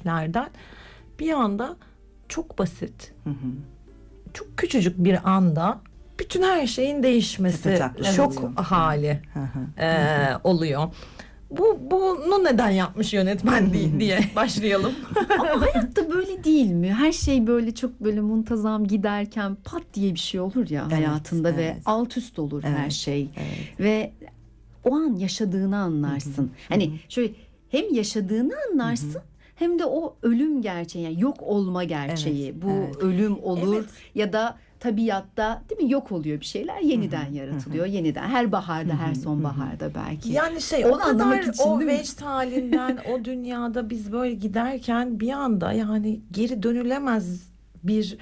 dinamiklerden bir anda çok basit, çok küçücük bir anda bütün her şeyin değişmesi, şok hali oluyor. Bunu neden yapmış yönetmen diye başlayalım. Ama hayatta böyle değil mi? Her şey böyle çok böyle muntazam giderken pat diye bir şey olur ya hayatında ve alt üst olur her şey. Ve o an yaşadığını anlarsın. Hani şöyle hem yaşadığını anlarsın hem de o ölüm gerçeği, yani yok olma gerçeği. Bu ölüm olur ya da tabiatta değil mi, yok oluyor bir şeyler, yeniden yaratılıyor, yeniden, her baharda, her sonbaharda belki. Yani o kadar o vecd halinden o dünyada biz böyle giderken bir anda yani geri dönülemez bir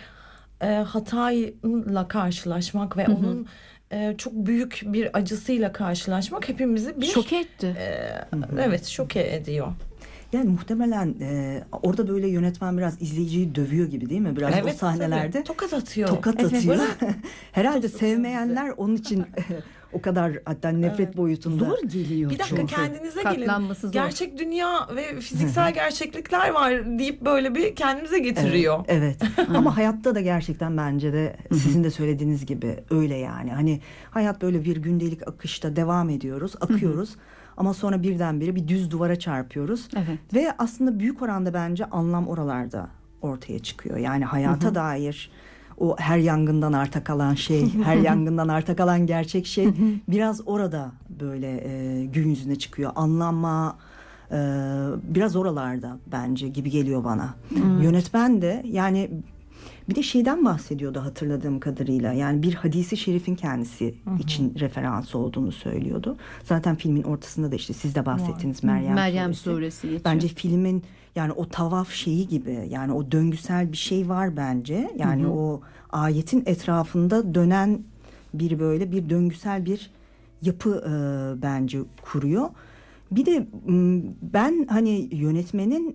hatayla karşılaşmak ve onun çok büyük bir acısıyla karşılaşmak hepimizi şok etti. Evet, şoke ediyor. Yani muhtemelen orada böyle yönetmen biraz izleyiciyi dövüyor gibi değil mi? Biraz o sahnelerde. Tabii. Tokat atıyor. Herhalde sevmeyenler onun için o kadar hatta nefret boyutunda. Zor geliyor. Bir dakika, kendinize gelin. Zor. Gerçek dünya ve fiziksel gerçeklikler var deyip böyle bir kendimize getiriyor. Evet. Ama hayatta da gerçekten bence de sizin de söylediğiniz gibi öyle yani. Hani hayat böyle bir gündelik akışta devam ediyoruz, akıyoruz. Ama sonra birdenbire bir düz duvara çarpıyoruz. Ve aslında büyük oranda bence anlam oralarda ortaya çıkıyor. Yani hayata dair o her yangından arta kalan şey, her yangından arta kalan gerçek şey biraz orada böyle gün yüzüne çıkıyor. Anlama biraz oralarda bence gibi geliyor bana. Yönetmen de yani bir de şeyden bahsediyordu hatırladığım kadarıyla. Yani bir hadisi şerifin kendisi için referans olduğunu söylüyordu. Zaten filmin ortasında da işte siz de bahsettiniz Meryem suresi geçiyor. Bence filmin yani o tavaf şeyi gibi, yani o döngüsel bir şey var bence. Yani o ayetin etrafında dönen bir böyle bir döngüsel bir yapı bence kuruyor. Bir de ben hani yönetmenin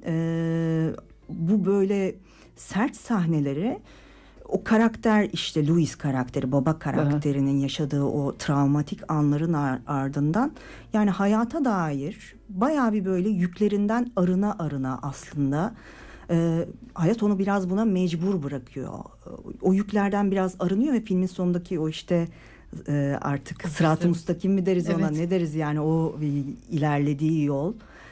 bu böyle sert sahneleri, o karakter işte Louis karakteri, baba karakterinin yaşadığı o travmatik anların ardından yani hayata dair bayağı bir böyle yüklerinden arına aslında hayat onu biraz buna mecbur bırakıyor. O yüklerden biraz arınıyor ve filmin sonundaki o işte artık sırat-ı mustakim mi deriz ona, ne deriz yani, o ilerlediği yol,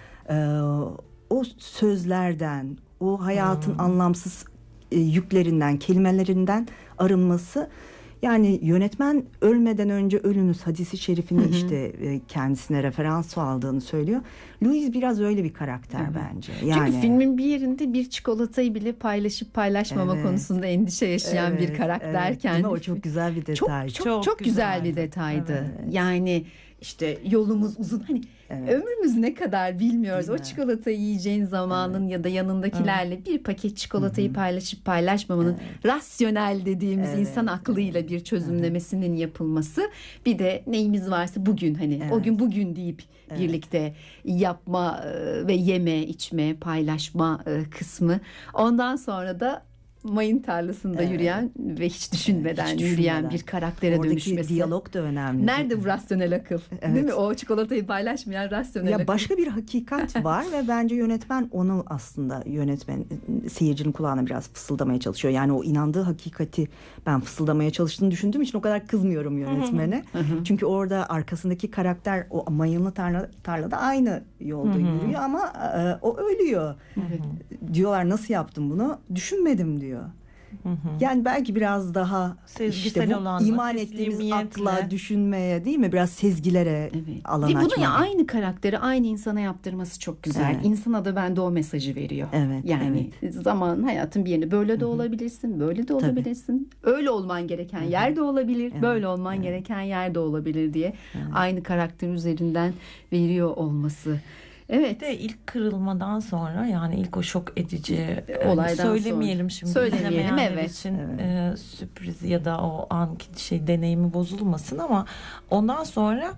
o sözlerden, o hayatın anlamsız yüklerinden, kelimelerinden arınması. Yani yönetmen ölmeden önce ölünüz hadisi şerifini işte kendisine referans aldığını söylüyor. Louis biraz öyle bir karakter bence. Yani çünkü filmin bir yerinde bir çikolatayı bile paylaşıp paylaşmama konusunda endişe yaşayan bir karakterken. Değil mi? O çok güzel bir detay. Çok güzel bir detaydı. Yani işte yolumuz uzun, hani ömrümüz ne kadar bilmiyoruz. O çikolatayı yiyeceğin zamanın ya da yanındakilerle bir paket çikolatayı paylaşıp paylaşmamanın rasyonel dediğimiz insan aklıyla bir çözümlemesinin yapılması. Bir de neyimiz varsa bugün, hani o gün bugün deyip birlikte yapma ve yeme, içme, paylaşma kısmı. Ondan sonra da mayın tarlasında yürüyen ve hiç düşünmeden yürüyen bir karaktere dönüşmesi. Oradaki diyalog da önemli. Nerede bu rasyonel akıl? Değil mi? O çikolatayı paylaşmayan rasyonel akıl. Başka bir hakikat var ve bence yönetmen onu aslında seyircinin kulağına biraz fısıldamaya çalışıyor. Yani o inandığı hakikati ben fısıldamaya çalıştığını düşündüğüm için o kadar kızmıyorum yönetmene. Çünkü orada arkasındaki karakter o mayınlı tarlada aynı yolda yürüyor ama o ölüyor. Diyorlar nasıl yaptın bunu? Düşünmedim diyor. Yani belki biraz daha işte bu iman ettiğimiz akla, düşünmeye, değil mi? Biraz sezgilere alan açmak. Ve bunu aynı karakteri aynı insana yaptırması çok güzel. İnsana da bende o mesajı veriyor. Yani zaman, hayatın bir yerine böyle de olabilirsin, böyle de olabilirsin. Öyle olman gereken yerde olabilir, böyle olman gereken yerde olabilir diye aynı karakter üzerinden veriyor olması. Evet. De ilk kırılmadan sonra, yani ilk o şok edici olaydan söylemeyelim sonra. Şimdi Söylemeyelim, için sürpriz ya da o anki deneyimi bozulmasın ama ondan sonra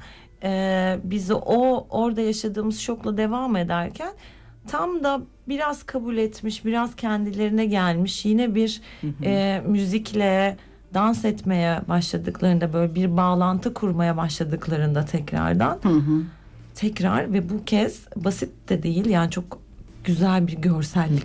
biz orada yaşadığımız şokla devam ederken tam da biraz kabul etmiş, biraz kendilerine gelmiş, yine bir müzikle dans etmeye başladıklarında, böyle bir bağlantı kurmaya başladıklarında tekrar ve bu kez basit de değil, yani çok güzel bir görsellik